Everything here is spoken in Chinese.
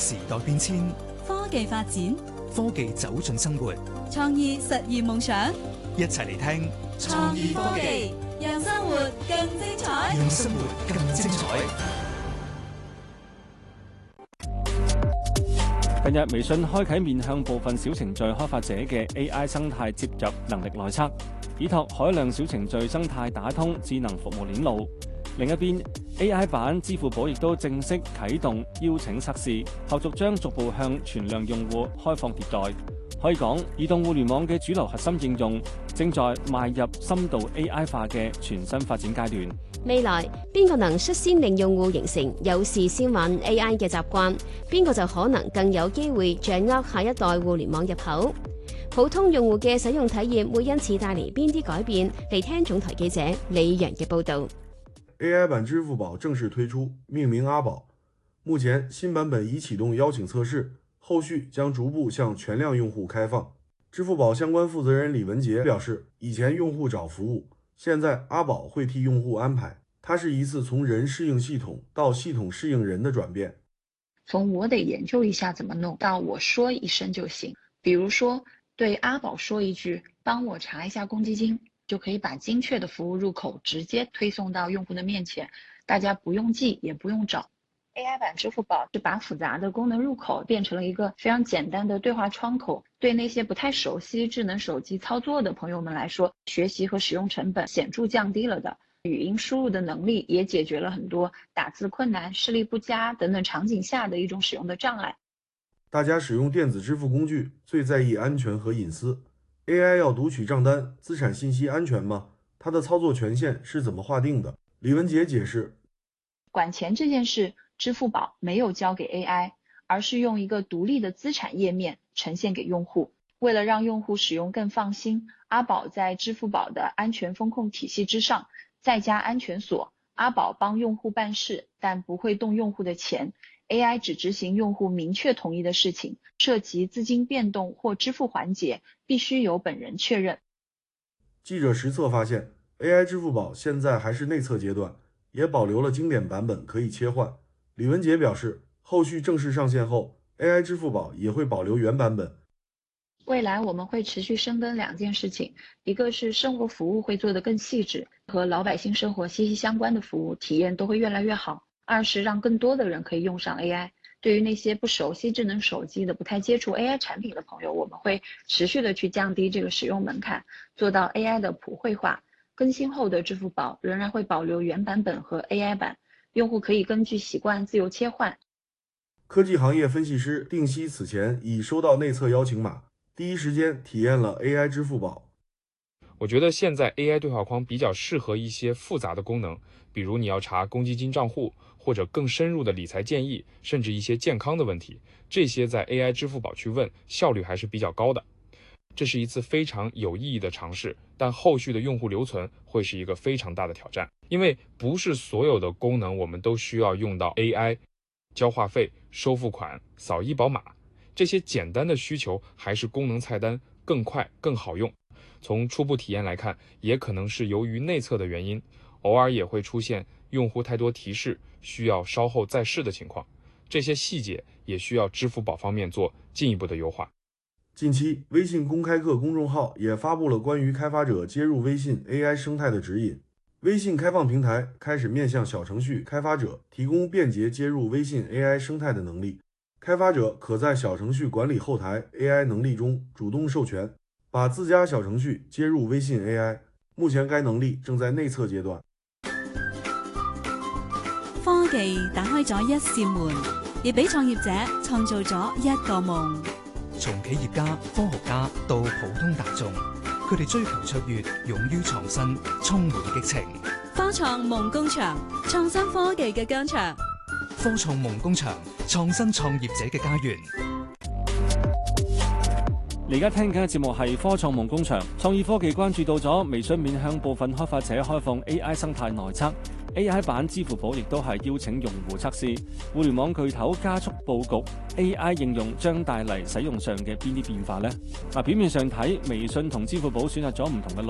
時代變遷， 科技發展， 科技走進生活， 創意實現夢想。 一齊嚟聽創意科技，讓生活更精彩。 讓生活更精彩。 近日，微信開啟面向部分小程序開發者嘅 AI 生態接入能力內測，以託海量小程序生態打通智能服務鏈路。另一邊 ，AI 版支付寶亦都正式啟動邀請測試，後續將逐步向全量用戶開放迭代。可以講，移動互聯網嘅主流核心應用正在邁入深度 AI 化嘅全新發展階段。 未來邊個能率先令用戶形成有事先玩 AI 嘅習慣，邊個就可能更有機會掌握下一代互聯網入口。普通用戶嘅使用體驗會因此帶嚟邊啲改變？嚟聽總台記者李陽嘅報導。 AI 版支付寶正式推出，命名阿寶。目前新版本已啟動邀請測試，後續將逐步向全量用戶開放。支付寶相關負責人李文杰表示，以前用戶找服務，現在阿寶會替用戶安排。它是一次從人適應系統到系統適應人的轉變。 從我得研究一下怎麼弄到我說一聲就行。比如說對阿寶說一句，幫我查一下公積金，就可以把精確的服務入口直接推送到用戶的面前，大家不用記也不用找。AI 版支付寶是把複雜的功能入口變成了一個非常簡單的對話窗口，對那些不太熟悉智能手機操作的朋友們來說，學習和使用成本顯著降低了的。語音輸入的能力也解決了很多打字困難、視力不佳等等場景下的一種使用的障礙。 大家使用電子支付工具最在意安全和隱私。AI 要讀取賬單，資產信息安全嗎？它的操作權限是怎麼劃定的？李文杰解釋， 管錢這件事，支付寶沒有交給 AI， 而是用一個獨立的資產頁面呈現給用戶。為了讓用戶使用更放心，阿寶在支付寶的安全風控體系之上再加安全鎖。阿寶幫用戶辦事，但不會動用戶的錢。AI 只執行用戶明確同意的事情，涉及資金變動或支付環節，必須由本人確認。 記者實測發現 ，AI 支付寶現在還是內測階段，也保留了經典版本可以切換。李文杰表示，後續正式上線後 ，AI 支付寶也會保留原版本。 未來我們會持續深耕兩件事情，一個是生活服務會做得更細緻，和老百姓生活息息相關的服務體驗都會越來越好。二是讓更多的人可以用上 AI。對於那些不熟悉智能手機的、不太接觸 AI 產品的朋友，我們會持續的去降低這個使用門檻，做到 AI 的普惠化。更新後的支付寶仍然會保留原版本和 AI 版，用戶可以根據習慣自由切換。 科技行業分析師定西此前已收到內測邀請碼，第一時間體驗了 AI 支付寶。 我覺得現在 AI 對話框比較適合一些複雜的功能，比如你要查公積金賬戶，或者更深入的理財建議，甚至一些健康的問題，這些在 AI 支付寶去問，效率還是比較高的。這是一次非常有意義的嘗試，但後續的用戶留存會是一個非常大的挑戰，因為不是所有的功能我們都需要用到 AI， 交話費、收付款、掃醫保碼，這些簡單的需求還是功能菜單更快更好用。從初步體驗來看，也可能是由於內測的原因，偶爾也會出現用戶太多提示，需要稍後再試的情況。這些細節也需要支付寶方面做進一步的優化。 近期，微信公開課公眾號也發布了關於開發者接入微信 AI 生態的指引。微信開放平台開始面向小程序開發者提供便捷接入微信 AI 生態的能力。開發者可在小程序管理後台 AI 能力中主動授權，把自家小程序接入微信 AI。目前該能力正在內測階段。 科技打開咗一扇門，亦俾創業者創造咗一個夢。 從企業家、科學家到普通大眾，佢哋追求卓越，勇於創新，充滿激情。 科創夢工場，創新科技嘅疆場。 科創夢工場，創新創業者嘅家園。 你而家聽緊嘅節目係科創夢工場，創意科技關注到咗微信面向部分開發者開放 AI 生態內測。AI 版支付寶亦都係邀請用戶測試，互聯網巨頭加速佈局 AI 應用將帶嚟使用上嘅邊啲變化呢？表面上睇，微信同支付寶選擇咗唔同嘅